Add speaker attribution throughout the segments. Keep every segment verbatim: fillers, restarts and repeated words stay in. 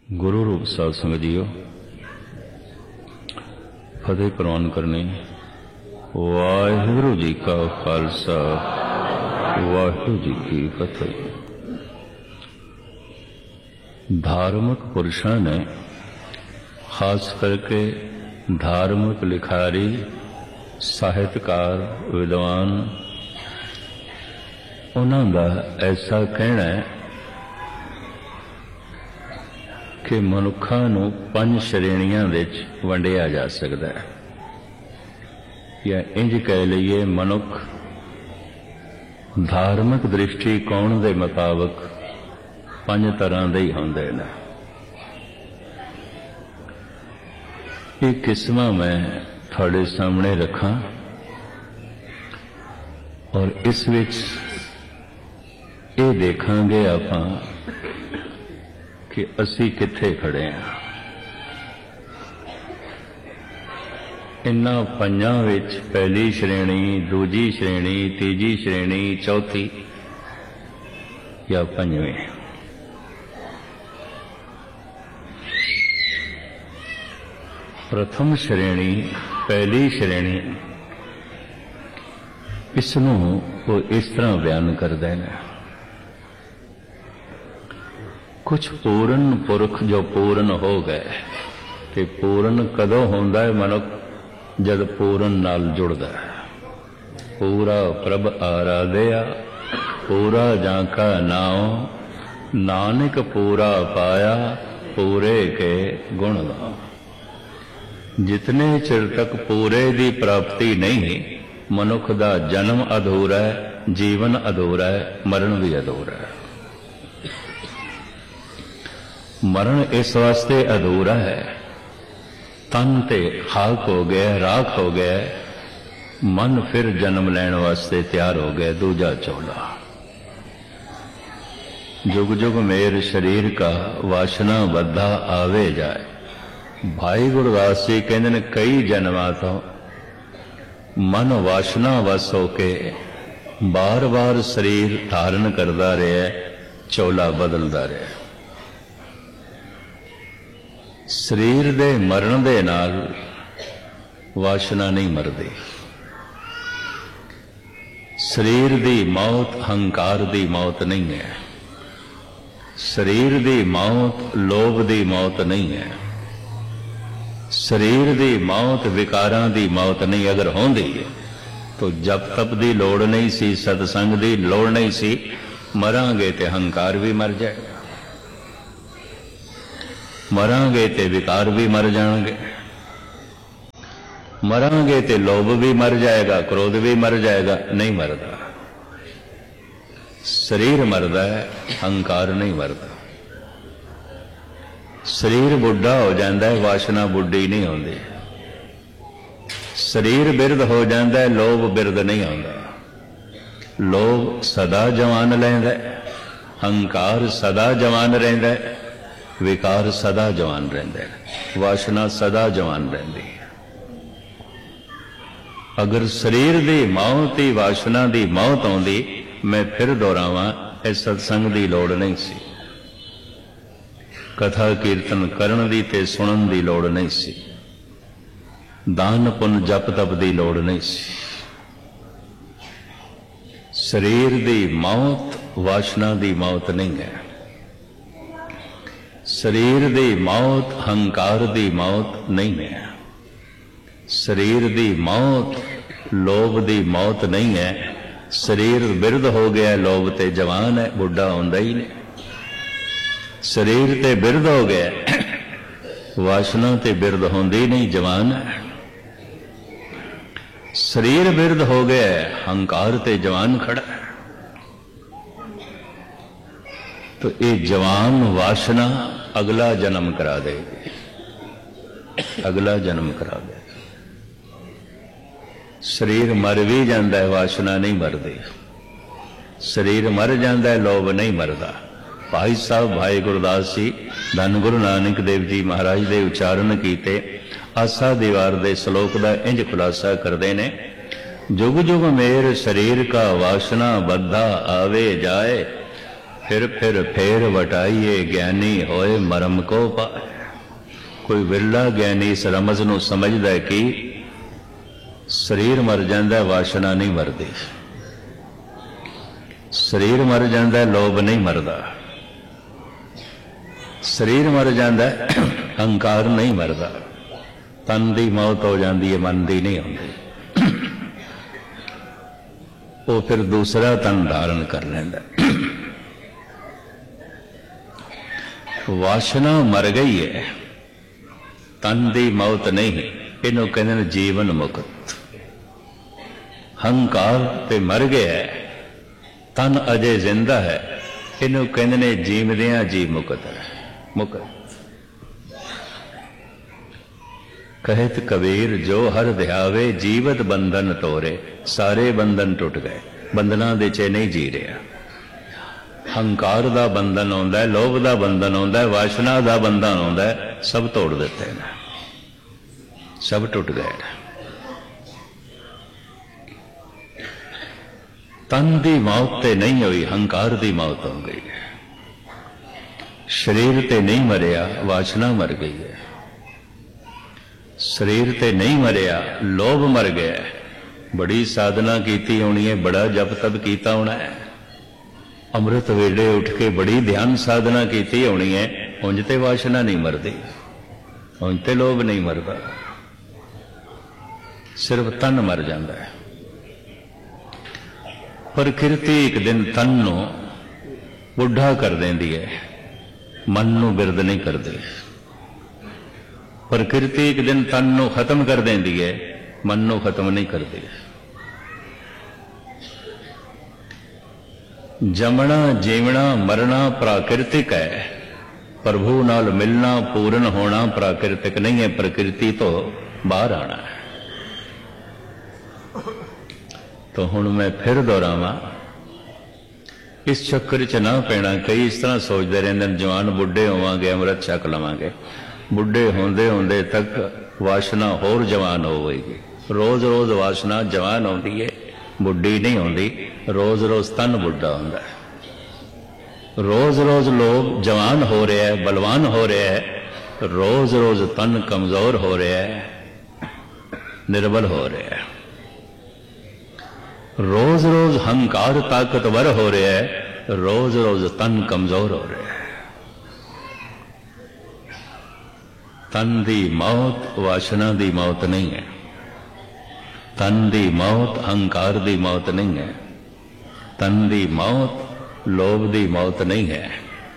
Speaker 1: गुरु रूप साध संगत जीओ, फतेह प्रवान करनी। वाहिगुरु जी का खालसा, वाहिगुरु जी की फतेह। धार्मिक पुरुषों ने खास करके धार्मिक लिखारी, साहित्यकार, विद्वान, उन्हों का ऐसा कहना है कि मनुखा नूं पंज श्रेणियां विच वंडिया जा सकता है, या इंज कह लीए मनुख धार्मिक दृष्टिकोण के मुताबिक पंज तरह के ही होंदे ने। ये किस्मां मैं थोड़े सामने रखा और इस विच ये देखांगे आपां कि असी कित्थे खड़े हैं। इन्हां पंजां विच पहली श्रेणी, दूजी श्रेणी, तीजी श्रेणी, चौथी या पंजवीं। प्रथम श्रेणी, पहली श्रेणी, इसनूं वो इस तरह बयान करदे ने। कुछ पूर्ण पुरख जो पूर्ण हो गए, ते पूर्ण कदों होंदा है मनुख जद पूर्ण नाल जुड़दा है। पूरा प्रभ आराधया, पूरा जाका नाओ, नानक पूरा पाया, पूरे के गुण गाओ। जितने चिर तक पूरे दी प्राप्ति नहीं, मनुख दा जन्म अधूरा है, जीवन अधूरा है, मरण भी अधूरा है। मरण इस वास्ते अधूरा है, तन ते खाक हो गया, राख हो गया, मन फिर जन्म लैण वास्ते तैयार हो गया, दूजा चौला। जुग जुग मेर शरीर का वासना बद्धा आवे जाए। भाई गुरदास जी कहते ने कई जन्मां तो मन वासना वस होके बार बार शरीर धारण करता रहा, चौला बदलता रहा। शरीर दे मरण दे नाल वासना नहीं मरदी। शरीर दी मौत हंकार दी मौत नहीं है। शरीर दी मौत लोभ दी मौत नहीं है। शरीर दी मौत विकारां दी मौत नहीं। अगर होंदी तो जप तप दी लोड़ नहीं सी, सतसंग दी लोड़ नहीं सी। मरांगे ते हंकार भी मर जाएगा, मरांगे ते विकार भी मर जाएंगे, मरांगे ते लोभ भी मर जाएगा, क्रोध भी मर जाएगा। नहीं मरदा। शरीर मरदा है, हंकार नहीं मरदा। शरीर बुढ़ा हो जाता है, वासना बुढ़ी नहीं होती। शरीर बिरध हो जाता है, लोभ बिरध नहीं होता। लोभ सदा जवान लैंदा है, हंकार सदा जवान रहिंदा है, विकार सदा जवान रहिंदा है, वासना सदा जवान रहिंदी है। अगर शरीर दी मौत ही वासना दी मौत आउंदी, मैं फिर दोहरावां, इस सत्संग दी लोड़ नहीं सी। कथा कीर्तन करन दी ते सुनन दी लोड़ नहीं सी। दान पुन जप तप दी लोड़ नहीं सी। शरीर दी मौत वासना दी मौत नहीं है। शरीर दी मौत हंकार दी मौत नहीं है। शरीर दी मौत लोभ दी मौत नहीं है। शरीर बिरध हो गया, लोभ ते जवान है, बुढ़ा होंदा ही नहीं। शरीर ते बिरध हो गया, वासना ते बिरध होंदी नहीं, जवान है। शरीर बिरध हो गया, हंकार ते जवान खड़ा है। तो ये जवान वासना अगला जन्म करा देगी, अगला जन्म करा देगी। शरीर मर भी जाता है, वासना नहीं मरदी। शरीर मर जाता है, लोभ नहीं मरदा। भाई साहब भाई गुरदास जी धन गुरु नानक देव जी महाराज दे उच्चारण कीते आसा दीवार दे श्लोक का इंज खुलासा करते ने। जुग जुग मेर शरीर का वासना बद्धा आवे जाए, फिर फिर फेर वटाइए ज्ञानी होए मरम को पाए। कोई विरला ज्ञानी इस रमज नूं समझदा है कि शरीर मर जांदा, वासना नहीं मरदी। शरीर मर जांदा, लोभ नहीं मरदा। शरीर मर जांदा, अहंकार नहीं मरदा। तन दी मौत हो जाती है, मन दी नहीं होती। वो फिर दूसरा तन धारण कर लेंदा। वासना मर गई है, तन दी मौत नहीं। इनू कहते हैं जीवन मुक्त। हंकार ते मर गया है, तन अजे जिंदा है। इनू कहते हैं जीवदियां जी मुक्त है, मुक्त। कहत कबीर जो हर ध्यावे जीवत बंधन तोरे। सारे बंधन टुट गए, बंधना दे च नहीं जी रहा। हंकार दा बंधन आउंदा है, लोभ दा बंधन आउंदा है, वासना दा बंधन आउंदा है, सब तोड़ दिते ने, सब टुट गए। तन दी मौत ते नहीं हुई, हंकार दी मौत हो गई है। शरीर ते नहीं मरिया, वासना मर गई है। शरीर ते नहीं मरिया, लोभ मर गया। बड़ी साधना कीती होनी है, बड़ा जप तप कीता होना है, अमृत वेले उठ के बड़ी ध्यान साधना कीती होनी है। उंज ते वासना नहीं मरदी, उंज ते लोभ नहीं मरदा, सिर्फ तन मर जाता है। प्रकृति एक दिन तन नूं बुढ़ा कर देंदी है, मन नूं बिरद नहीं करदी। प्रकृति एक दिन तन नूं खत्म कर देंदी है, मन नूं खत्म नहीं करती। जमना जीवना मरना प्राकृतिक है, प्रभु नाल मिलना पूर्ण होना प्राकृतिक नहीं है। प्रकृति तो बाहर आना है। तो हुण मैं फिर दोहरावां, इस चक्कर च ना पैना। कई इस तरह सोचते रहते हैं जवान बुढ़े होवांगे, अमृत छक लवांगे। बुढ़े होंदे होंदे तक वासना होर जवान होगी। रोज रोज वासना जवान होती है, बुढ़ी नहीं होती। रोज रोज तन बुढ़ा होता है। रोज रोज लोग जवान हो रहे हैं, बलवान हो रहे हैं। रोज रोज तन कमजोर हो रहा है, निर्बल हो रहा है। रोज रोज हंकार ताकतवर हो रहा है, रोज रोज तन कमजोर हो रहा है। तन दी मौत वासना दी मौत नहीं है। तन दी मौत अहंकार दी मौत नहीं है। तन दी मौत लोभ दी मौत नहीं है।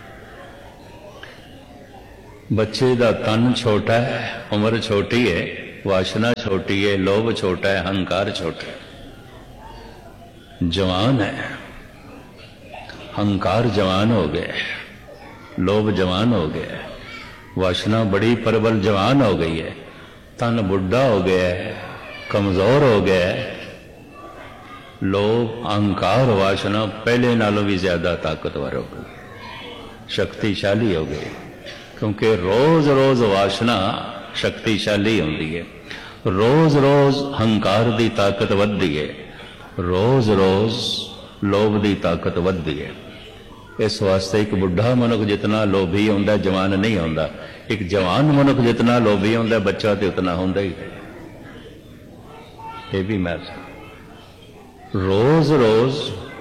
Speaker 1: बच्चे का तन छोटा है, उम्र छोटी है, वासना छोटी है, लोभ छोटा है, अहंकार छोटा है। जवान है, अहंकार जवान हो गया, लोभ जवान हो गया, वासना बड़ी प्रबल जवान हो गई है। तन बुढ़ा हो गया है, कमजोर हो गया है। लोभ अहंकार वासना पहले नालों भी ज्यादा ताकतवर हो गई, शक्तिशाली हो गई। क्योंकि रोज रोज वासना शक्तिशाली होती है, रोज रोज अहंकार की ताकत बढ़ती है, रोज रोज लोभ की ताकत बढ़ती है। इस वास्ते एक बुढ़ा मनुख जितना लोभी होंदा जवान नहीं होंदा। एक जवान मनुख जितना लोभी होंदा बच्चा तो उतना होंदा ही। ये भी मैं रोज रोज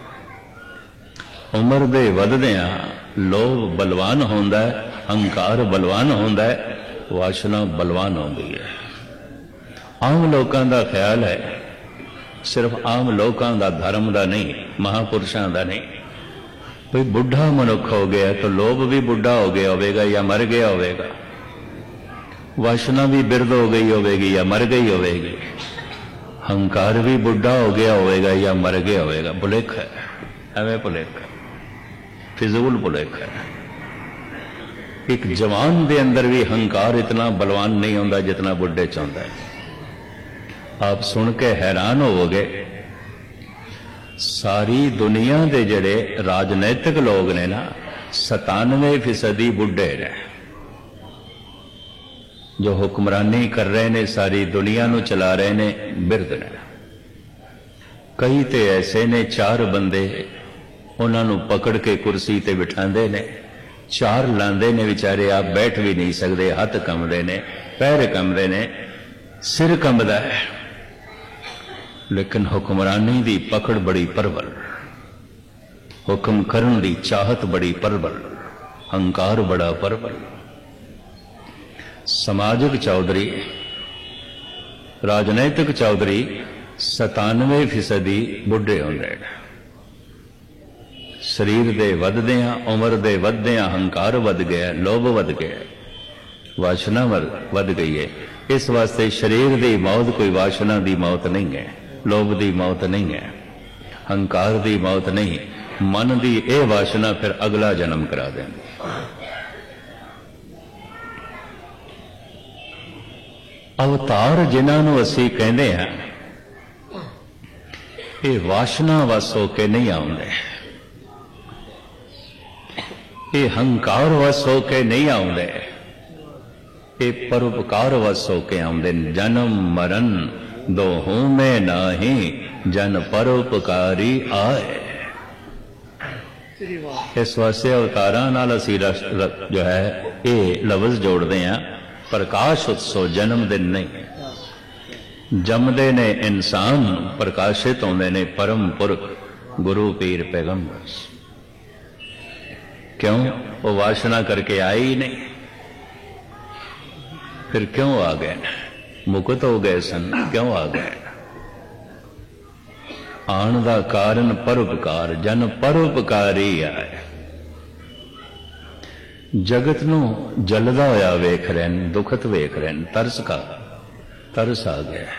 Speaker 1: उम्र दे वधदियां लोभ बलवान होंदा है, अहंकार बलवान होंदा है, वासना बलवान होंदी है। आम लोगों का ख्याल है, सिर्फ आम लोगों का, धर्म का नहीं, महापुरुषों का नहीं, भाई बुढ़ा मनुख हो गया तो लोभ भी बुढ़ा हो गया होगा या मर गया होगा, वासना भी बिरद हो गई होगी या मर गई होगी, अहंकार भी बुढ़ा हो गया होगा या मर गया होगा। भुलेख है, एवं भुलेख, फिजूल भुलेख है। एक जवान के अंदर भी अहंकार इतना बलवान नहीं होता जितना बुढ़े च होता है। आप सुन के हैरान होवोगे, सारी दुनिया के जड़े राजनैतिक लोग ने ना सतानवे फीसदी बुढ़े ने, जो हुक्मरानी कर रहे ने, सारी दुनिया नू चला रहे ने, बिरद ने। कई तो ऐसे ने चार बंदे उन्होंने पकड़ के कुर्सी ते बिठाते ने, चार लाते ने, बेचारे आप बैठ भी नहीं सकते, हथ कंबदे ने, पैर कंबदे ने, सिर कंबदा है। लेकिन हुक्मरानी दी पकड़ बड़ी प्रबल, हुक्म करन दी चाहत बड़ी प्रबल, हंकार बड़ा प्रबल। समाजिक चौधरी, राजनैतिक चौधरी सतानवे फीसदी बुढ़े होंदे ने। शरीर दे वधदियां, उम्र दे वधदियां हंकार वध गया, लोभ वध गया, वासना वध गई है। इस वास्ते शरीर दी मौत कोई वासना दी मौत नहीं है, लोभ दी मौत नहीं है, हंकार दी मौत नहीं। मन दी ए वासना फिर अगला जन्म करा देंदी। अवतार जिन्होंने असी कहते हैं, ये वासना वस होके नहीं आउंदे, ये हंकार वस होके नहीं आउंदे, ये परोपकार वस होके आउंदे। जन्म मरण दोहों में नाही, जन परोपकारी आए। इस वास्ते अवतारां नाल असी जो है ये लफ्ज जोड़ते हैं, प्रकाश उत्सव जन्म दिन नहीं। जमदे ने इंसान, प्रकाशित होंदे ने परम पुरख गुरु पीर पैगंबर। क्यों? वो वासना करके आए ही नहीं, फिर क्यों आ गए? मुक्त हो गए सन, क्यों आ गए? आन दा कारण परोपकार, जन परोपकारी आए। जगत नू जलदा होया वेख रहे हैं, दुखत वेख रहे हैं, तरस का तरस आ गया।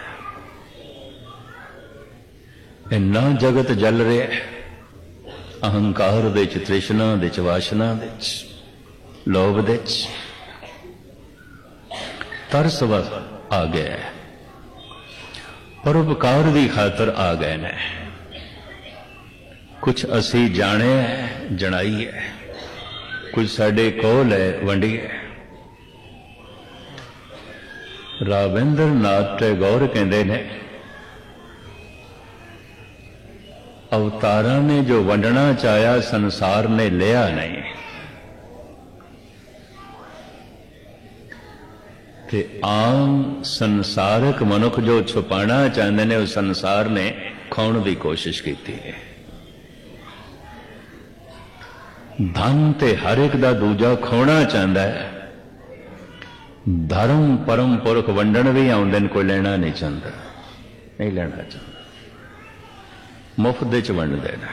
Speaker 1: इन्ना जगत जल रहा है, अहंकार दे च, तृष्णा दे च, वासना दे च, लोभ दे च, तरस वस आ गया है। परोपकार की खातर आ गए ने। कुछ असी जाने है, जनाई है, कुछ साडे कोल है, वंडी है। राविंद्र नाथ टैगोर कहते ने, अवतारा ने जो वंडना चाया, संसार ने लिया नहीं। ते आम संसारक मनुख जो छुपाना चाहते ने, उस संसार ने खाने की कोशिश की है। धन ते हर एक दा दूजा खोना चाहता है। धर्म परम पुरख वंडन भी आउंदे ने, कोई लेना नहीं चाहता, नहीं लेना चाहता, मुफ्त च वंडदे ने।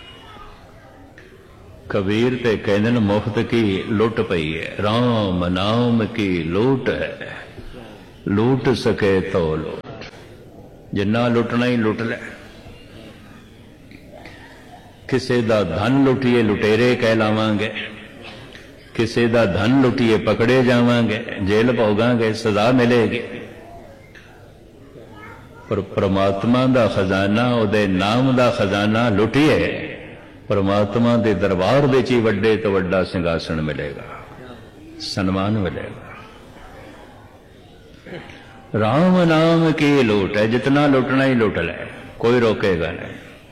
Speaker 1: कबीर ते कहते हैं, मुफ्त की लुट पई है, राम नाम की लूट है, लूट सके तो लूट। जिन्ना लुटना ही लुट ले। किसी दा धन लुटिए लुटेरे कहलावांगे, किसी दा धन लुटिए पकड़े जावांगे, जेल भोगांगे, सजा मिलेगी। पर परमात्मा दा खजाना, उहदे नाम दा खजाना लुटिए, परमात्मा दे दरबार दे ची वड्डे तो वड्डा सिंहासन मिलेगा, सन्मान मिलेगा। राम नाम की लूट है, जितना लुटना ही लुट ले, कोई रोकेगा नहीं।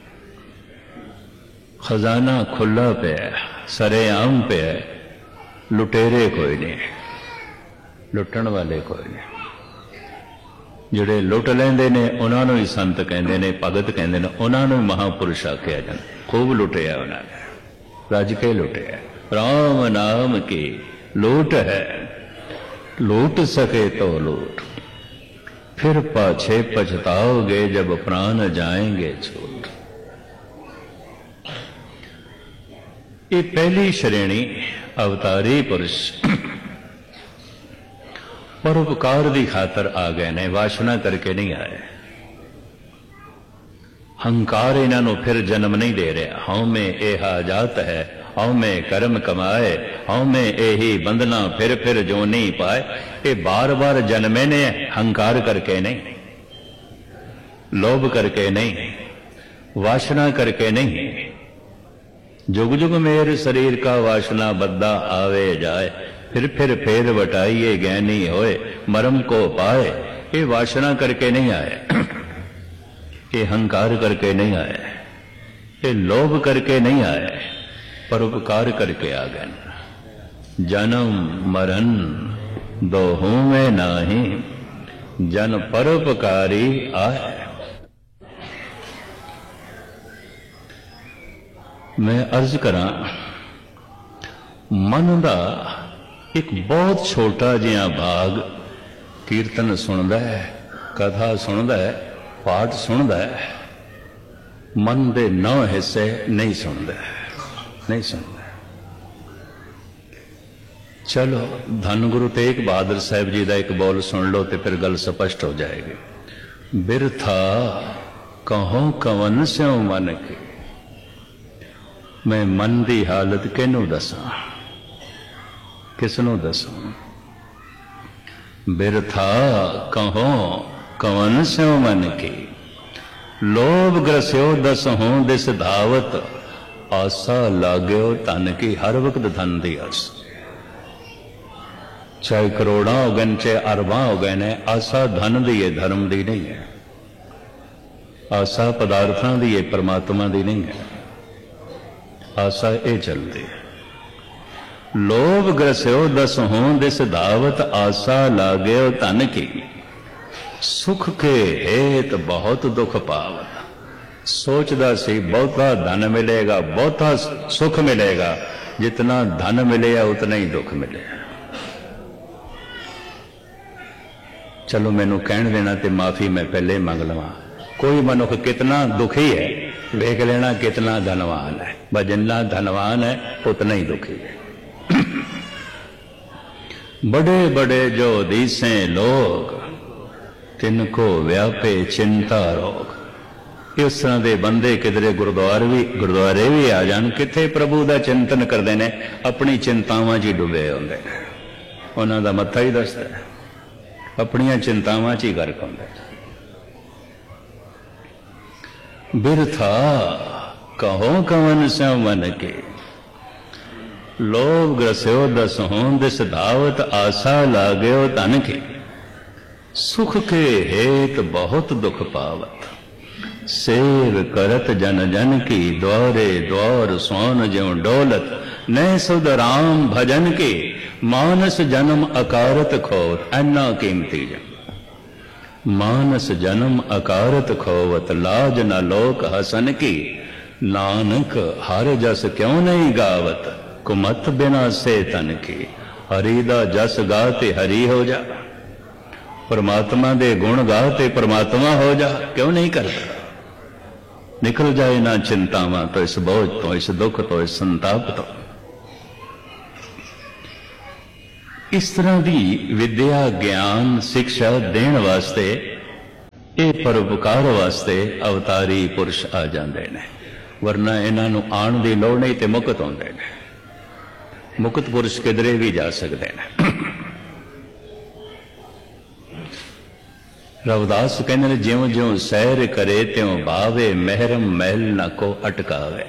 Speaker 1: खजाना खुला पे है, सरेआम पे है, लुटेरे कोई नहीं, लुटन वाले कोई नहीं। जिहड़े लुट लेंदे ने उन्होंने ही संत कहते ने, भगत कहते ने, उन्होंने महापुरुष आख्या जाता। खूब लुटिया उन्होंने, रज के लुटिया। राम नाम की लूट है, लूट सके तो लूट, फिर पाछे पछताओगे जब प्राण जाएंगे छूट। ये पहली श्रेणी अवतारी पुरुष परोपकार की खातर आ गए ने, वासना करके नहीं आए। हंकार इन्हों फिर जन्म नहीं दे रहा। हाउ में यह जात है, हाउ में कर्म कमाए, हाउ में यही बंधना फिर फिर जो नहीं पाए। ये बार बार जन्मे ने, हंकार करके नहीं, लोभ करके नहीं, वासना करके नहीं। जुग जुग मेरे शरीर का वासना बद्दा आवे जाए, फिर फिर फेर बटाइए ज्ञानी होए, मरम को पाए। ये वासना करके नहीं आए, ये हंकार करके नहीं आए, ये लोभ करके नहीं आए, परोपकार करके आ गए। जन्म मरण दोहू में नाही, जन परोपकारी आए। मैं अर्ज करा, मन का एक बहुत छोटा जिहा भाग कीर्तन सुनता है, कथा सुनता है, पाठ सुनता है, मन के नौ हिस्से नहीं सुनता, नहीं सुनता। चलो धन गुरु तेग बहादुर साहब जी का एक बोल सुन लो तो फिर गल स्पष्ट हो जाएगी। बिरथा कहो कवन स्यों मन के, मैं मन की हालत किनू दसा, किसनों दसा। बिरथा कहो कवन स्यों मन के, लोभ ग्रस्यो दस हों दिस धावत, आसा लाग्यो धन की हर वक्त धन दी आस। चाहे करोड़ा हो गए चाहे अरबा हो गए ने, आसा धन दी है, धर्म दी नहीं है। आसा पदार्थों दी है, परमात्मा दी नहीं है। आसा ये चलती है। लोभ ग्रस्यो दस हों दिस धावत, आसा लाग्यो धन की, सुख के हेत बहुत दुख पावत। सोचदा सी बहुता धन मिलेगा, बहुता सुख मिलेगा, जितना धन मिलेगा उतना ही दुख मिलेगा। चलो मैनू कहन देना ते माफी मैं पहले मंग लवा। कोई मनुख कितना दुखी है वेख लेना कितना धनवान है, बस जितना धनवान है उतना ही दुखी है। बड़े बड़े जो दीसे लोग, तिनको व्यापे चिंता रोग। इस तरह के बंदे किधरे गुरुद्वारे भी गुरुद्वारे भी आ जान, किथे प्रभु का चिंतन करते हैं, अपनी चिंतावां च ही डुबे होंदे ने। उन्हां दा मत्था ही दसदा है, अपनियां चिंतावां च ही गर्क होंदे। बिरथा कहो कवन स्यों मन के, लोभ ग्रस्यो दस हों दिस धावत, आसा लाग्यो धन के, सुख के हेत बहुत दुख पावत। सेव करत जन जन की, द्वारे द्वार सोन ज्यों डोलत, न सुध राम भजन के, मानस जन्म अकारत खोवत। ऐना कीमती जन मानस जन्म अकारत खोवत, लाज न लोक हसन की, नानक हर जस क्यों नहीं गावत, कुमत बिना से तन की। हरि दा जस गाते हरि हो जा, परमात्मा दे गुण गाते परमात्मा हो जा। क्यों नहीं करता? निकल जाए ना चिंतावां तो, इस बोझ तो, इस दुख तो, इस संताप तो। इस तरह की विद्या ज्ञान शिक्षा देने वास्ते, ये परोपकार वास्ते अवतारी पुरुष आ जाते हैं, वरना इन्हों आने की लौड़ नहीं तो मुक्त होंदे ने। मुक्त पुरुष किधरे भी जा सकते हैं। रविदास कहते ज्यों ज्यों सैर करे त्यों भावे, महरम महल न को अटकावे।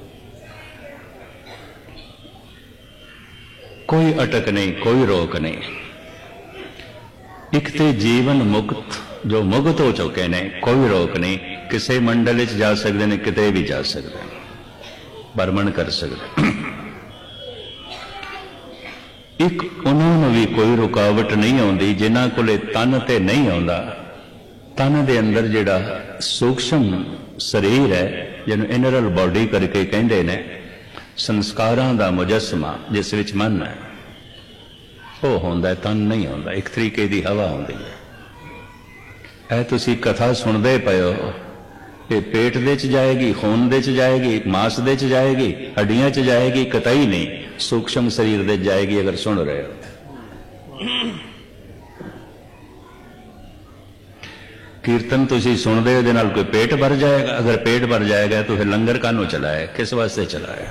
Speaker 1: कोई अटक नहीं, कोई रोक नहीं। एक ते जीवन मुक्त जो मुक्त हो चुके ने, कोई रोक नहीं। किसी मंडल च जा सकते हैं, किते भी जा सकते हैं, भ्रमण कर सकते। एक उन्होंने भी कोई रुकावट नहीं आती जिन्हों को तन ते नहीं आता। तन दे अंदर जिहड़ा सूक्ष्म शरीर है, जिन्हों इनरल बॉडी करके कहते हैं, संस्कारां दा मुजस्मा जिस विच मन है, वो होंदा है, तन नहीं होंदा। एक तरीके की हवा होंदी है। ऐ तुसी कथा सुनदे पए हो, ये पेट दे च जाएगी, खून दे च जाएगी, मांस दे च जाएगी, हड्डियां च जाएगी, कतई नहीं सूक्ष्म शरीर दे जाएगी। अगर सुन रहे हो कीर्तन तुसी सुनदे हो, नाल कोई पेट भर जाएगा। अगर पेट भर जाएगा तो फिर लंगर कानू चलाए, किस वास्ते चलाए?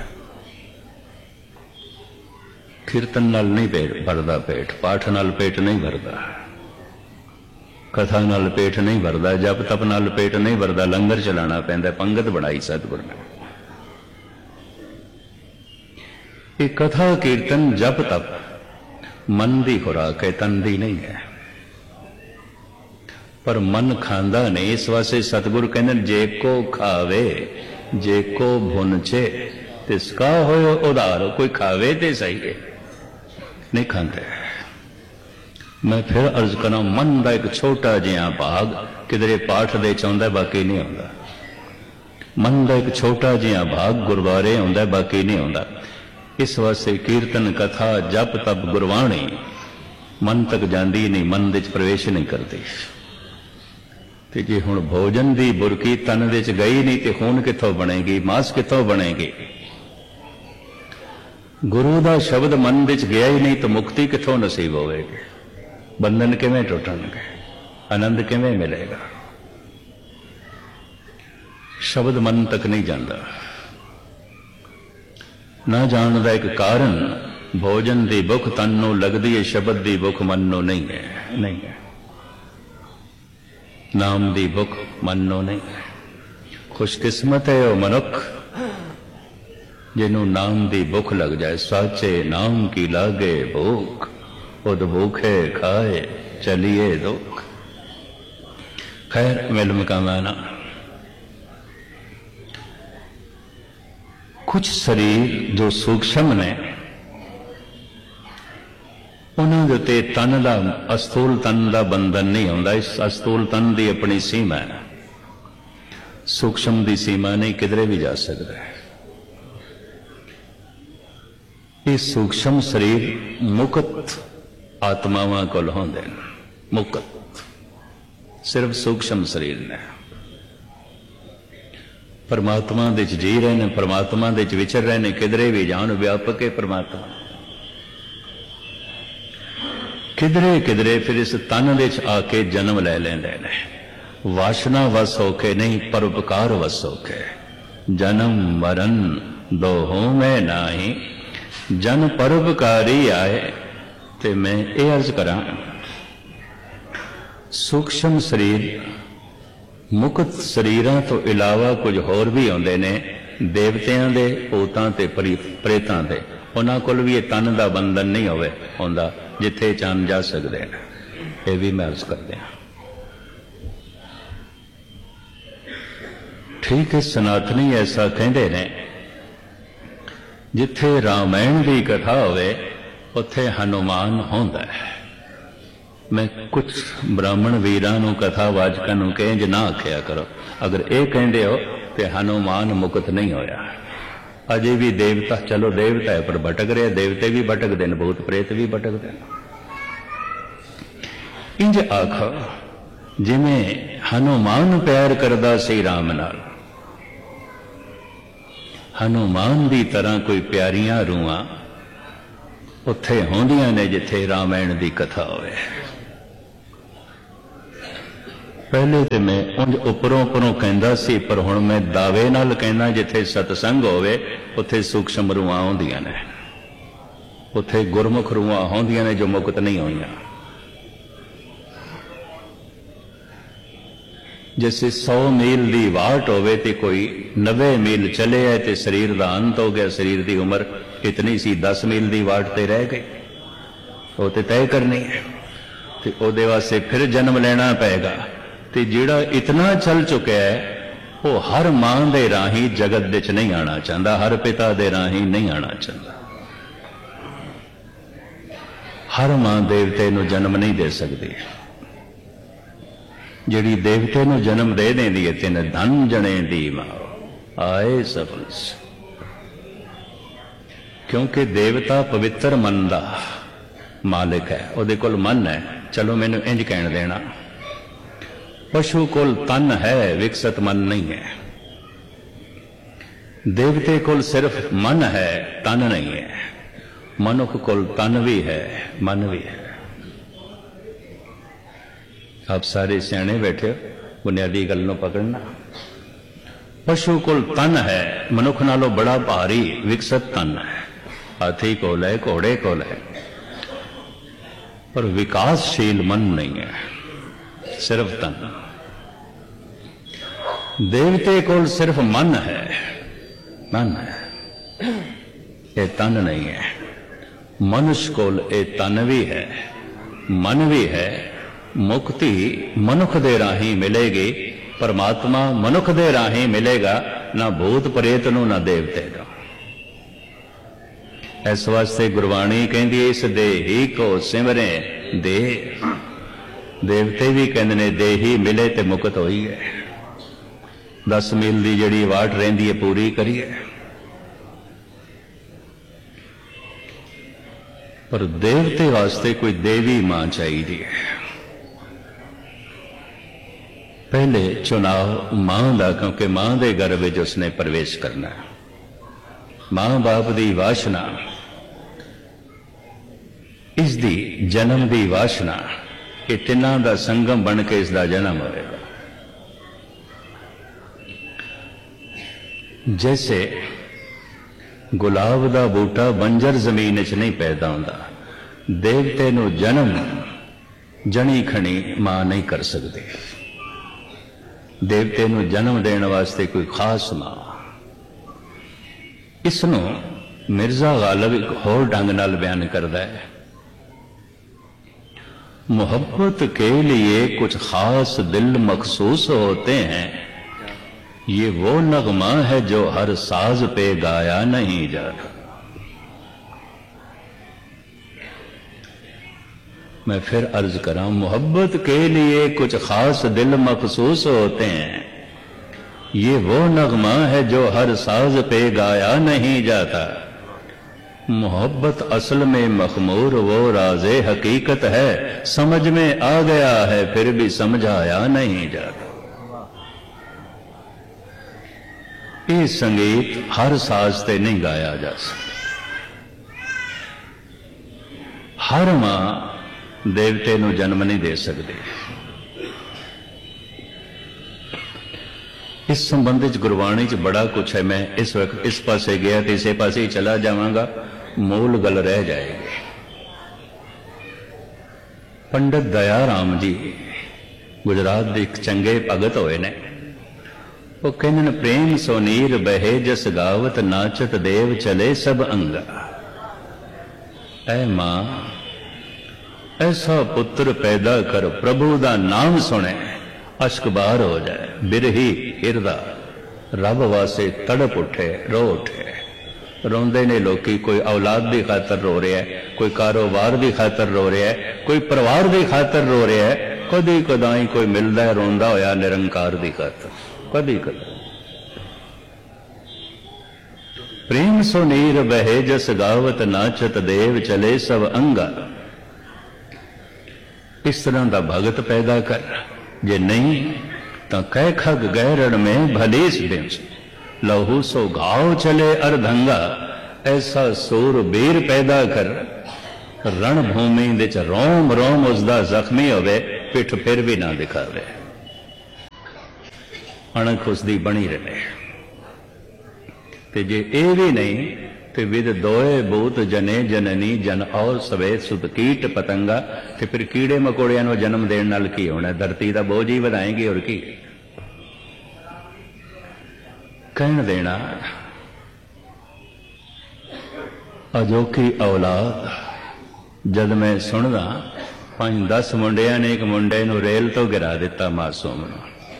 Speaker 1: कीर्तन नाल नहीं पेट भरदा, पेट पाठ नाल पेट नहीं भरदा, कथा नाल पेट नहीं भरदा, जप तप नाल पेट नहीं भरदा। लंगर चलाना पैंदा, पंगत बनाई सतगुर ने। ये कथा कीर्तन जप तप मन की खुराक है, तन दी नहीं है। पर मन खांदा नहीं, इस वास्ते सतगुरु कहते जे को खावे जे को भुनचे तिसका होयो उधार। कोई खावे ते सही है, नहीं खाते। मैं फिर अर्ज करा, मन का एक छोटा जिहा भाग किधरे पाठ दे चाहता बाकी नहीं आता। मन का एक छोटा जिहा भाग गुरुद्वारे आंदा बाकी नहीं आता। इस वास्ते कीर्तन कथा जप तप गुरबाणी मन तक जाती नहीं, मन दे प्रवेश नहीं करती। तो जे हुण भोजन की बुरकी तन दे गई नहीं तो खून कित्थों बनेगी, मांस कित्थों बनेगी। गुरु का शब्द मन दे गया ही नहीं तो मुक्ति कित्थों नसीब होवेगी, बंधन किवें टुटणगे, आनंद किवें मिलेगा। शब्द मन तक नहीं जाता। ना जान का एक कारण भोजन की भुख तन नूं लगदी है, शब्द की भुख मन नूं नहीं है। नहीं है, नाम की भुख मन नूं नहीं है। खुशकिस्मत है वह मनुख जिन्हों नाम की भुख लग जाए। साचे नाम की लागे भूख, उद भूखे खाए चलिए दुख। खैर मिल मकाना। कुछ शरीर जो सूक्ष्म ने उन्होंने उत्ते तन का अस्थूल तन का बंधन नहीं होता। इस अस्थूल तन की अपनी सीमा है, सूक्ष्म की सीमा नहीं, किधरे भी जा सकता है। ये सूक्ष्म शरीर मुक्त आत्मावां कोल होंदे ने, मुक्त सिर्फ सूक्ष्म शरीर ने। परमात्मा दे च जी रहे ने, परमात्मा दे च विचर रहे ने, किधरे भी जान व्यापक है परमात्मा। किधरे किधरे फिर इस तन दे च आके जन्म ले लेंदे ने। वासना वस होके नहीं, परोपकार वस होके। जन्म मरण दोहों में नाही, जन परोपकारी आए। ते मैं ये अर्ज करा, सूक्ष्म शरीर मुक्त शरीरां तो इलावा कुछ होर भी आउंदे ने, देवतियां दे, भूतां ते प्रेतां दे। उन्हां कोल भी ये तन का बंधन नहीं होवे होंदा, जिथे चान जा सकते हैं। ये भी मैं अर्ज करते हैं। ठीक है, सनातनी ऐसा कहते ने, जिथे रामायण की कथा होवे उत्थे हनुमान होंदा है। मैं कुछ ब्राह्मण वीरां नूं कथावाचकां नूं कहें जे ना आखिया करो, अगर ये कहते हो तो हनुमान मुक्त नहीं होया। अजे भी देवता, चलो देवता है पर भटक रहे, देवते भी भटकते हैं, भूत प्रेत भी भटकते हैं। इंज आखो जिमें हनुमान प्यार करदा सी राम नाल, हनुमान की तरह कोई प्यारियां रूहां उत्थे होंदियां ने जिथे रामायण की कथा होवे। पहले तो मैं उंज उपरों उपरों कहंदा सी, पर हुण मैं दावे नाल कहना जिथे सतसंग होवे उत्थे सूक्ष्म रूहां होंदियां ने, उत्थे गुरमुख रूहां होंदियां ने जो मुक्त नहीं होईयां। जैसे सौ मील की वाट होवे ते कोई नब्बे मील चले है तो शरीर का अंत हो गया, शरीर की उम्र इतनी सी, दस मील की वाट ते रह गई, वो तो तय करनी है। तो ਉਹਦੇ वास्ते फिर जन्म लेना पेगा। तो जिहड़ा इतना चल चुका है वो हर मां दे राही जगत दे च नहीं आना चाहता, हर पिता दे राही नहीं आना चाहता। हर मां देवते नूं जन्म नहीं दे सकती। जिहड़ी देवते नूं जन्म दे देंदी है, तिन धन जने दी मां आए सफल। क्योंकि देवता पवित्र मन का मालिक है, उहदे कोल मन है। चलो मैनू इंज कहण देना, पशु कोल तन है, विकसित मन नहीं है। देवते कोल सिर्फ मन है, तन नहीं है। मनुख कोल तन भी है, मन भी है। आप सारे सियाणे बैठे हो, बुनियादी गल नूं पकड़ना। पशु कोल तन है, मनुख नालों बड़ा भारी विकसित तन है। हाथी कोल है, घोड़े कोल है, पर विकासशील मन नहीं है, सिर्फ तन। देवते कोल सिर्फ मन है, मन है, ये तन नहीं है। मनुष्य कोल ये तन भी है, मन भी है। मुक्ति मनुख दे राही मिलेगी, परमात्मा मनुख दे राही मिलेगा। ना भूत प्रेत नूं ना देवते नूं। इस वास्ते गुरबाणी कहती है इस देही को सिमरे दे। देवते भी कहते ने देही मिले ते मुकत होई है। दस मील की जिहड़ी वाट रहिंदी है पूरी करिए। पर देवते वास्ते कोई देवी मां चाहिए है। पहले चुनाव मां का, क्योंकि मां के गर्भ में उसने प्रवेश करना। मां बाप की वासना, इसकी जन्म की वासना, ये तिना का संगम बन के इसका जन्म होगा। जैसे गुलाब का बूटा बंजर जमीन च नहीं पैदा होता, देवते नूं जन्म जनी खणी मां नहीं कर सकती। देवते नूं जन्म देने वास्ते कोई खास मां। इसनूं मिर्जा गालिब एक होर ढंग नाल बयान करता है, मोहब्बत के लिए कुछ खास दिल मखसूस होते हैं, ये वो नगमा है जो हर साज पे गाया नहीं जाता। मैं फिर अर्ज करा, मोहब्बत के लिए कुछ खास दिल मखसूस होते हैं, ये वो नगमा है जो हर साज पे गाया नहीं जाता। मोहब्बत असल में मखमूर वो राज़े हकीकत है, समझ में आ गया है फिर भी समझाया नहीं जाता। ये संगीत हर साज से नहीं गाया जा सकता। हर मां देवते नूं जन्म नहीं दे सकती। इस संबंध च गुरबाणी च बड़ा कुछ है। मैं इस वक्त इस पासे गया तो इसे पासे ही चला जावांगा, मूल गल रह जाएगी। पंडित दयाराम जी गुजरात के एक चंगे भगत होए ने। वो कहने प्रेम सोनीर बहे जस गावत नाचत देव चले सब अंगा। ऐ मां ऐसा पुत्र पैदा कर प्रभु का नाम सुने अश्क बार हो जाए, बिरही हिरदा रब वासे तड़प उठे रो उठे। रोंदे ने लोकी, कोई औलाद की खातर रो रहा है, कोई कारोबार की खातर रो रहा है, कोई परिवार की खातर रो रहा है, कदी कदाई कोई मिलता है रोंदा होया निरंकार की खातर, कदी कदा। प्रेम सुनीर बहे जस गावत नाचत देव चले सब अंगा। इस तरह का भगत पैदा कर, जे नहीं तो कह खग गैरण में भलीस दिन लहू सो घाव चले अर्धंगा। ऐसा सूर बीर पैदा कर रणभूमि दे च रोम रोम उसका जख्मी होवे, पिठ फिर भी ना दिखावे, अणख उसकी बनी रहे। ते जे ए भी नहीं तो विद दोए बूत जने जननी जन और सवे सुत कीट पतंगा। तो फिर कीड़े मकोड़ियां नूं जन्म देने नाल की होना, धरती का बोझ ही बढ़ाएंगे और की कहन देना। अजोखी औलाद जद मैं सुनदा, पांच दस मुंडिया ने एक मुंडे नूं रेल तो गिरा दिता मासूम नूं।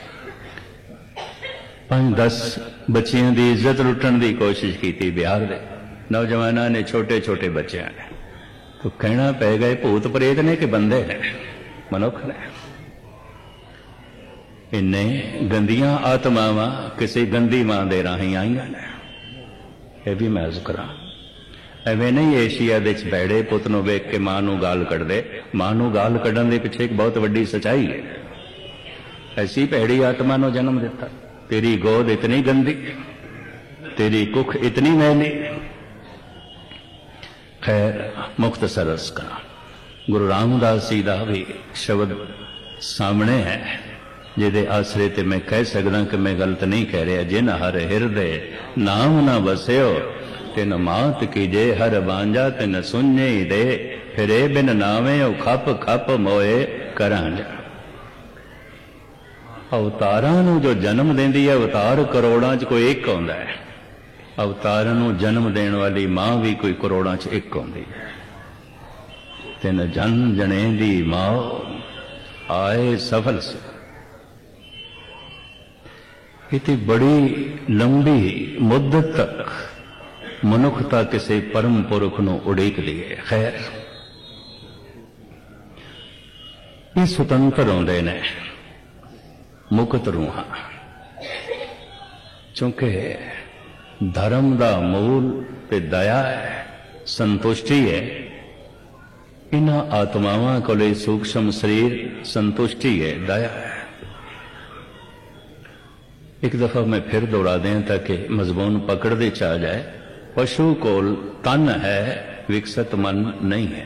Speaker 1: पांच दस बच्चियों की इज्जत लुटन की कोशिश की बिहार के नौजवानों ने, छोटे छोटे बच्चों ने। तो कहना पै गए भूत प्रेत ने कि बंदे ने, मनुख ने। इन्ने गंदियां आत्मावां किसी गंदी मां दे राही आईयां ने। यह भी मैं करा, एवें नहीं एशिया दे बैड़े पुत नूं वेख के मां नूं गाल कढ़ दे। मां नूं गाल कढ़न दे पिछे एक बहुत वड्डी सच्चाई है। ऐसी भैड़ी आत्मा नूं जन्म दिता। तेरी गोद इतनी गंदी, तेरी कुख इतनी मैली। खैर मुख्तसर अर्ज करा, गुरु रामदास जी का भी शब्द सामने है, जिहदे आसरे ते मैं कह सकदा कि मैं गलत नहीं कह रहा। जिन हर हिरदे नाम ना बस्यो, तिन मात कीजे हर बांझा तिन सुने दे। फिरे बिन नावे ओ खप खप मोए करांजा। अवतारां नूं जो जन्म देंदी है, अवतार करोड़ां च कोई एक आउंदा है। अवतारां नूं जन्म देने वाली मां भी कोई करोड़ां च एक आउंदी है। तिन जन जने दी मां आए सफल से। इतनी बड़ी लंबी मुद्दत तक मनुखता किसी परम पुरख नूं उड़ीकदी है। खैर ये सुतंत्र होंदे ने मुक्त रूहां, चूंकि धर्म दा मूल ते दया है, संतुष्टि है। इन्हां आत्मावां कोले सूक्ष्म शरीर संतुष्टि है, दया है। एक दफा मैं फिर दोहरा दें ताकि मजमून पकड़ दे च आ जाए। पशु कोल तन है, विकसित मन नहीं है।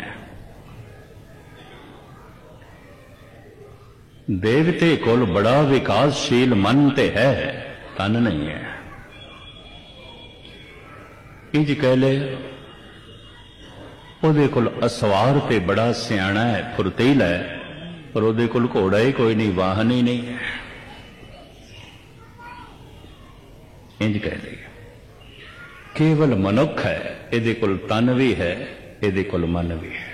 Speaker 1: देवते कोल बड़ा विकासशील मन ते है, तन नहीं है। इंज कह ले ਉਹਦੇ ਕੋਲ असवार ते बड़ा सियाणा है, फुरतीला है, पर ਉਹਦੇ ਕੋਲ घोड़ा ही कोई नहीं, वाहन ही नहीं है। इंज कह ले केवल मनुख है, ਇਹਦੇ ਕੋਲ तन भी है, ਇਹਦੇ ਕੋਲ मन भी है।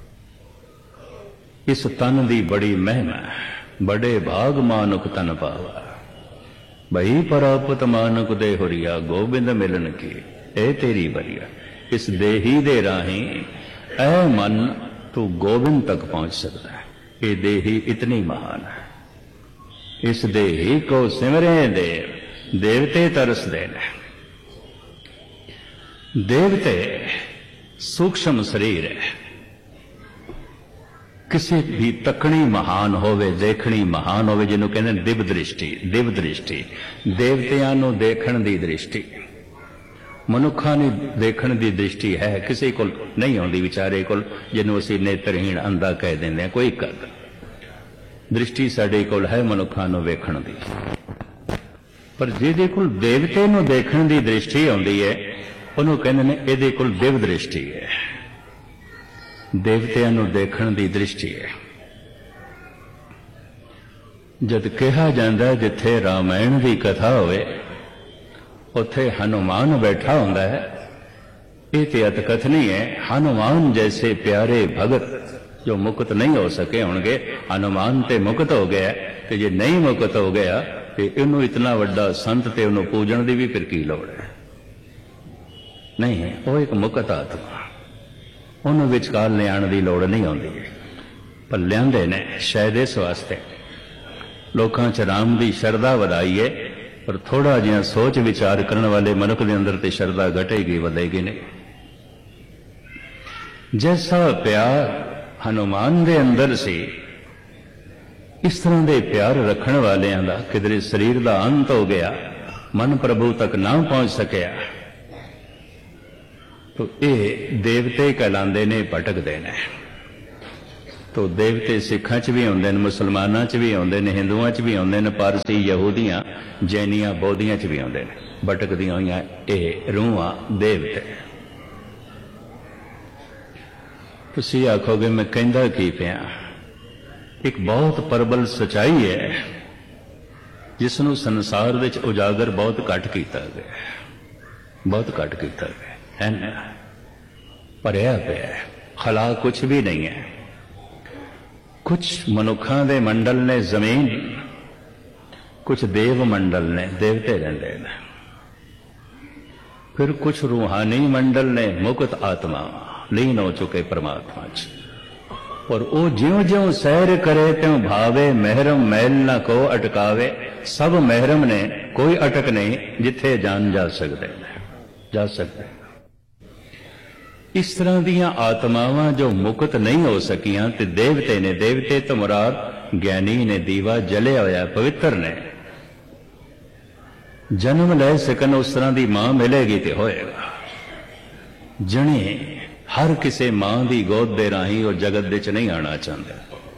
Speaker 1: इस तन दी बड़ी महिमा, बड़े भाग मानुक तन पावा, भई परापत मानुक दे हुरिया, गोबिंद मिलन की ए तेरी बरिया। इस देही दे राही ऐ मन तू गोबिंद तक पहुंच सकता है। ये देही इतनी महान है। इस देही को सिमरे देव, देवते तरस देने। देवते सूक्ष्म शरीर है, किसी भी तकनी महान होवे, देखनी महान होवे, जिन्हों कहते हैं दिव्य दृष्टि। दिव्य दृष्टि देवतियां नूं देखण दी दृष्टि, मनुखा ने देखण दी दृष्टि है, किसी को नहीं आउंदी विचारे को, जिन्हों असीं नेत्रहीन अंधा कह देंदे हैं। कोई कर दृष्टि साडे कोल है मनुखा नूं वेखण दी, पर जिहदे कोल देवते नूं देखण दी दृष्टि आउंदी है, उहनूं कहंदे ने इहदे कोल दिव्य दृष्टि है। देवतियां नूं देखण दी दृष्टि है। जद कहा जांदा जिथे रामायण की कथा होवे उत्थे हनुमान बैठा होंदा है। ये तो अतकथनी है। हनुमान जैसे प्यारे भगत जो मुक्त नहीं हो सके होंगे, हनुमान ते मुक्त हो गया, ते जे नहीं मुक्त हो गया तो इनू इतना वड्डा संत ते उन्होंने पूजन की भी फिर की लोड़ है? नहीं है। वो एक मुक्त आत्मा, उन्होंने विचकार लियाण की लोड़ नहीं आती, पर लियाते ने शायद इस वास्ते लोगों च राम की शरधा वधाई है, पर थोड़ा जिहा सोच विचार करने वाले मनुख के अंदर तो शरधा घटेगी, बढ़ेगी नहीं। जैसा प्यार हनुमान दे अंदर सी, इस तरह के प्यार रखने वाले का किधरे शरीर का अंत हो गया, मन प्रभु तक ना पहुंच सकिया, तो ये देवते कहलाते ने, भटकते ने। तो देवते सिखा च भी आते हैं, मुसलमाना च भी आते हैं, हिंदुआ च भी आते हैं, पारसी यहूदियां जैनियां बौद्धियां च भी आते हैं। भटकदियां होइयां ये रूहां देवते। तुसी आखोगे मैं कहंदा की पिया, एक बहुत प्रबल सच्चाई है जिसनों संसार विच उजागर बहुत घट किया गया, बहुत घट किया गया है ना, भरिया पिया, खला कुछ भी नहीं है। कुछ मनुखा दे मंडल ने जमीन, कुछ देव मंडल ने, देवते रहते हैं, फिर कुछ रूहानी मंडल ने मुक्त आत्मा लीन हो चुके परमात्मा च। और वो ज्यों ज्यों सैर करे त्यों भावे, महरम मैल न को अटकावे। सब महरम ने, कोई अटक नहीं, जिथे जान जा सकते जा सकते। इस तरह दियां आत्मावां जो मुक्त नहीं हो सकियां ते देवते ने, देवते तो मुराद ज्ञानी ने, दीवा जलिया होया पवित्र ने, जन्म ले सकन उस तरह की मां मिलेगी तो होएगा। जने हर किसी मां की गोद दे राही और जगत दे च नहीं आना चाहते,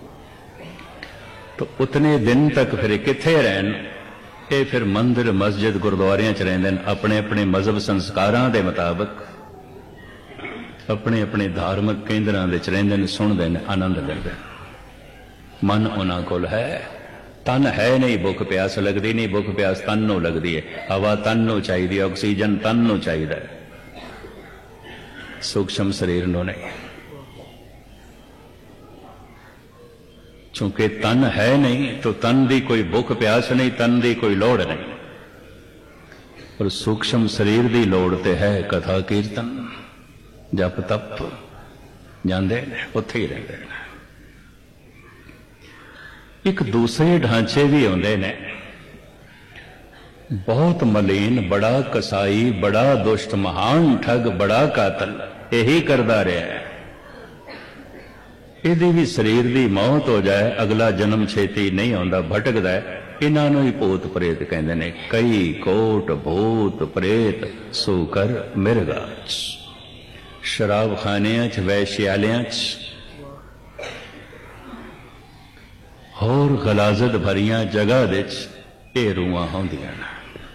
Speaker 1: तो उतने दिन तक फिर किथे रहन? ये फिर मंदिर मस्जिद गुरुद्वारियां च रहिंदे ने, अपने अपने मजहब संस्कारां दे मुताबिक अपने अपने धार्मिक केंद्रां दे च रहिंदे ने, सुनदे ने, आनंद लेंदे। मन उन्हां कोल है, तन है नहीं, भुख प्यास लगती नहीं, भुख प्यास तन नूं लगदी है, हवा तन नूं चाहिदी, ऑक्सीजन तन नूं चाहिदा है, सूक्ष्म शरीर नूं नहीं। चूंकि तन है नहीं तो तन की कोई भुख प्यास नहीं, तन की कोई लोड़ नहीं। पर सूक्ष्म शरीर की लोड़ ते है कथा कीर्तन जप तप जाते उत्थे ही रहते हैं। एक दूसरे ढांचे भी आते ने, बहुत मलीन, बड़ा कसाई, बड़ा दुष्ट, महान ठग, बड़ा कातल यही करता रहा है। यदि भी शरीर की मौत हो जाए अगला जन्म छेती नहीं आता, भटकता है। इन्हों ही भूत प्रेत कहते हैं। कई कोट भूत प्रेत सूकर मिर्गा, शराब खानिया च, वैश्यालियां च, होर गलाजत भरिया जगह दे ये रूहां होंदियां ने।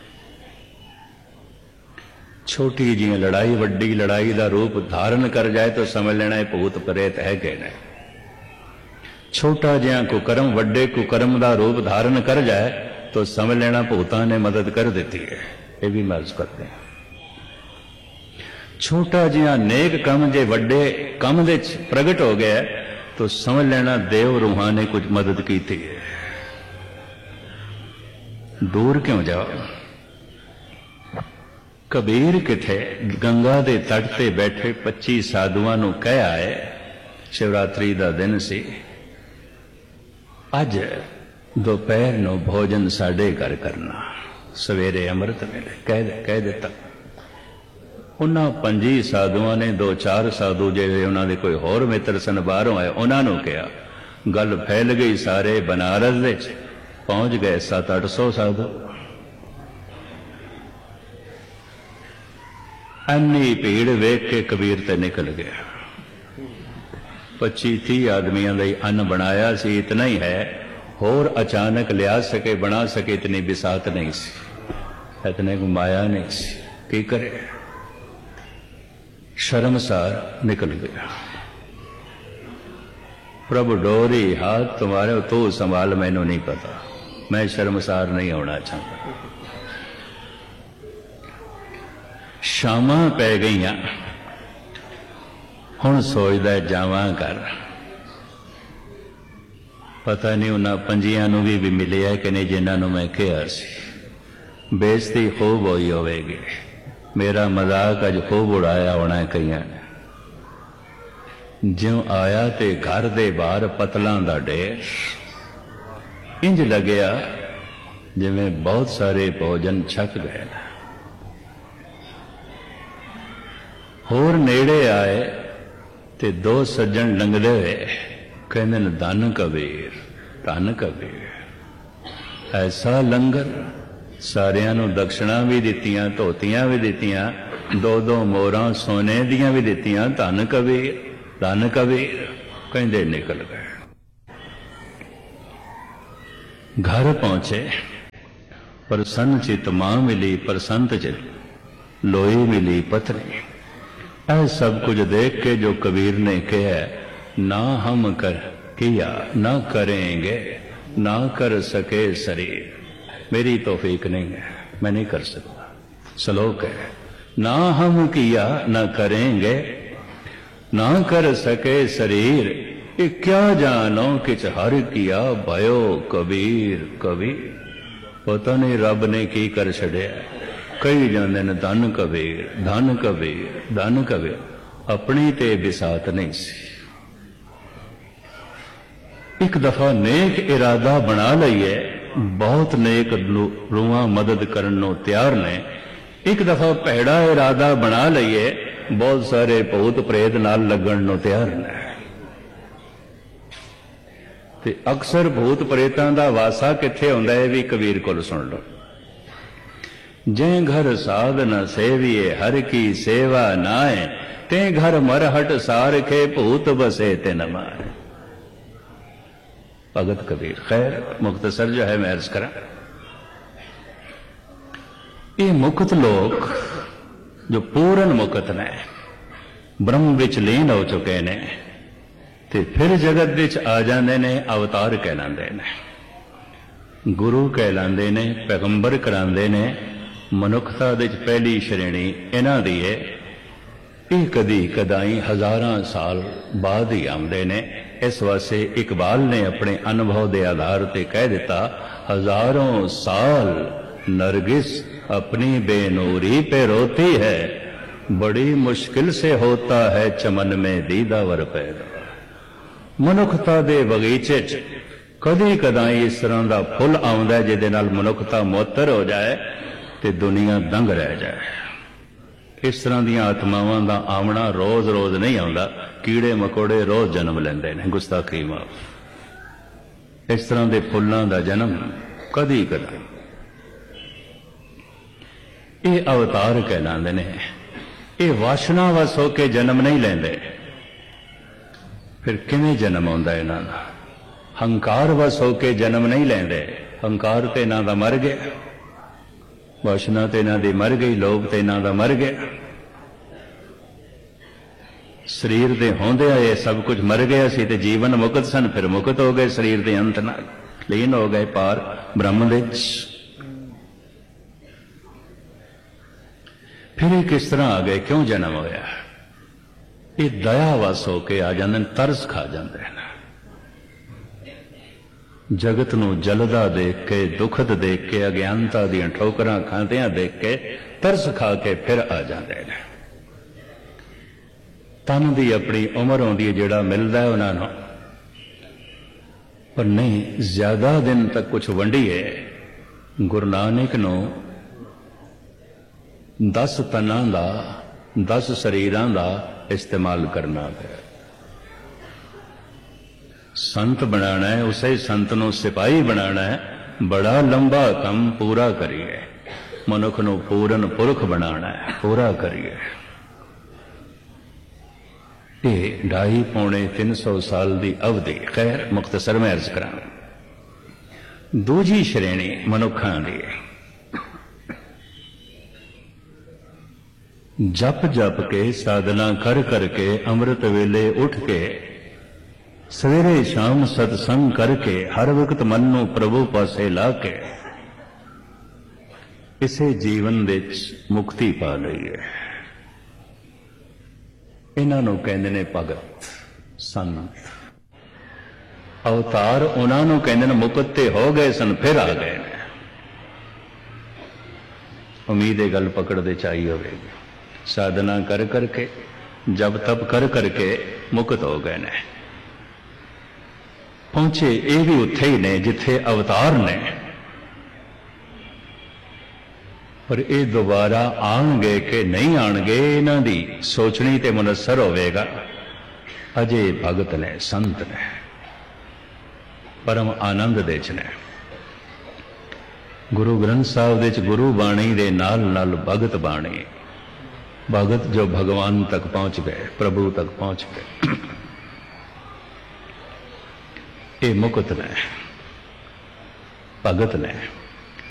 Speaker 1: छोटी जी लड़ाई वड्डी लड़ाई का रूप धारण कर जाए तो समझ लेना है भूत प्रेत है कि नहीं। छोटा जिहा कुकर्म वड्डे कुकर्म का रूप धारण कर जाए तो समझ लेना भूतां ने मदद कर दी है। ये भी मर्ज करते हैं। छोटा जिहा नेक कम जे वड्डे कम दे प्रगट हो गया तो समझ लेना देव रूहां ने कुछ मदद की थी। दूर क्यों जाओ। कबीर किथे गंगा दे तट ते बैठे पच्ची साधुआं नूं कह आए, शिवरात्रि का दिन सी, अज दोपहर नूं भोजन साडे घर करना, सवेरे अमृत वेले कह कह दिता। उन्हां पंजी साधुआं ने दो चार साधु जिहड़े उन्हां दे कोई होर मित्र सन बाहरों आए, उन्हां नूं कहा। गल फैल गई, सारे बनारस दे पहुंच गए सत्त अठ सौ साधु। इन्नी भीड़ वेख के कबीर ते निकल गया। पच्ची तीह आदमियों का अन्न बनाया सी, इतना ही है, होर अचानक लिया सके बना सके इतनी बिसात नहीं सी, इतने को माया नहीं सी। की करे, शर्मसार निकल गया। प्रभु डोरी हाथ तुम्हारे, तू संभाल, मैनू नहीं पता, मैं शर्मसार नहीं होना चाहता। शामां पै गई, हुण सोचदा जावां घर। पता नहीं उन्हां पंजियां नूं भी, भी मिले है कि नहीं जिन्हां नूं मैं कहा सी। बेइज्जती खूब होई होवेगी, मेरा मजाक अज खूब उड़ाया होना है कईयां ने। ज्यों आया ते घर दे बाहर पतलां दा ढेर, इंज लगया जिवें बहुत सारे भोजन छक गए। होर नेड़े आए ते दो सज्जन लंघदे हुए कहंदे ने, धन कबीर, धन कबीर। ऐसा लंगर, सारियां नूं दक्षिणा भी दित्तियां, धोतियां भी दित्तियां, दो दो मोहरां सोने दियां भी दित्तियां। धन कबीर, धन कबीर कहंदे निकल गए। घर पहुंचे, प्रसन्न चित मां मिली, प्रसन्न चित लोई मिली पत्नी। ऐ सब कुछ देख के जो कबीर ने कहा, ना हम कर किया ना करेंगे, ना कर सके शरीर, मेरी तौफीक नहीं है, मैं नहीं कर सकता। श्लोक है, ना हम किया ना करेंगे, ना कर सके शरीर, ये क्या जानो किच हर किया, भयो कबीर कबीर। पता नहीं रब ने की कर छड़िया। कई जाते ने धन कबीर, धन कबीर, धन कबीर, अपनी ते बिसात नहीं सी। एक दफा नेक इरादा बना लईए, बहुत नेक रूहां मदद करन नूं तैयार ने। एक दफा भैड़ा इरादा बना लईए, बहुत सारे भूत प्रेत नाल लगन नूं तैयार ने। ते अक्सर भूत प्रेतां दा वासा कित्थे हुंदा है भी कबीर कोल सुन लो। जे घर साध न सेविए, हर की सेवा नाए, ते घर मरहट सार के भूत बसे ते न मारे। भगत कबीर। खैर मुख्तसर जो है मैं अर्ज करा, ये मुक्त लोग जो पूर्ण मुक्त ने, ब्रह्म विच लीन हो चुके ने, ते फिर जगत विच आ जाते ने, अवतार कहलाते ने, गुरु कहलाते ने, पैगंबर कराते ने। मनुखता दे पहली श्रेणी इन्हां दी है। ये कदी कदाई हजारां साल बाद ही आते ने। इस वास्ते इकबाल ने अपने अनुभव के आधार पर कह दिता, हजारों साल नरगिस अपनी बेनूरी पे रोती है, बड़ी मुश्किल से होता है चमन में दीदावर पैदा। मनुखता दे बगीचे च कदी कदाई इस तरह का फुल आउंदा जिहदे नाल मनुखता मुअत्तर हो जाए ते दुनिया दंग रह जाए। इस तरह दीयां आत्मावां दा आमना रोज रोज नहीं आउंदा, कीड़े मकोड़े रोज जन्म लैंदे ने, गुस्ताखी माफ। इस तरह के फुल्लां दा जन्म कदी कदाई। ये अवतार कहलांदे ने, ये वासना वस होके जन्म नहीं लेंदे। फिर किवें जन्म आउंदा इन्हां दा? हंकार वस होके जन्म नहीं लेंदे। हंकार ते इन्हां दा मर गया, वासना ते इन्हां दी मर गई, लोभ ते इन्हां दा मर गया। शरीर दे होंदिया ये सब कुछ मर गया सी ते जीवन मुक्त सन, फिर मुक्त हो गए शरीर दे अंत नाल, लीन हो गए पार ब्रह्म दे। फिर ये किस तरह आ गए, क्यों जन्म होया? ये दया वस होके आ जांदे, तरस खा जांदे हैं। जगत नूं जलदा देख के, दुखद देख के, अज्ञानता दीयां ठोकरां खांदियां देख के तरस खा के फिर आ जांदे ने। तन दी अपनी उम्र होंदी है, जिहड़ा मिलदा है उन्हां नूं, पर नहीं ज्यादा दिन तक कुछ वंडीए। गुरु नानक नूं दस तनां दा, दस शरीरां दा इस्तेमाल करना है। संत बनाना है, उसे संत नूं सिपाही बनाना है। बड़ा लंबा काम पूरा करिए, मनुख नूं पूरन पुरख बनाना है, पूरा करिए। ये ढाई पौने तीन सौ साल की अवधि, खैर मुख्तसर में अर्ज करा। दूजी श्रेणी मनुखां दी, जप जप के साधना कर करके अमृत वेले उठ के सवेरे शाम सत्संग करके हर वक्त मन नूं प्रभु पासे ला के इसे जीवन विच मुक्ति पा लई है। इन्हां नूं कहंदे ने भगत संत। अवतार उन्हां नूं कहंदे ने मुक्त ते हो गए सन, फिर आ गए ने। उम्मीद है गल पकड़ते चाहिए होगी। साधना कर करके, जब तब कर करके मुक्त हो गए ने। पहुंचे ये भी उत्थे ही ने जिथे अवतार ने, पर ये दोबारा आणगे कि नहीं आणगे, इन्हां दी सोचनी ते मुनसर होवेगा। अजे भगत ने, संत ने, परम आनंद दे च ने। गुरु ग्रंथ साहिब दे च गुरु बाणी दे नाल नाल भगत बाणी, भगत जो भगवान तक पहुंच गए, प्रभु तक पहुंच गए, ये मुक्त ने, भगत ने।